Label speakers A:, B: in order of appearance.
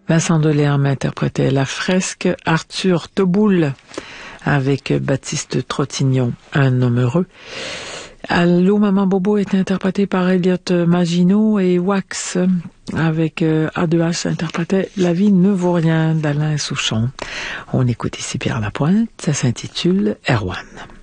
A: Vincent Delerme interprétait La Fresque, Arthur Teboul avec Baptiste Trottignon, Un homme heureux. Allô Maman Bobo est interprété par Elliot Maginot et Wax avec A2H interprétait La vie ne vaut rien d'Alain Souchon. On écoute ici Pierre Lapointe, ça s'intitule Erwan.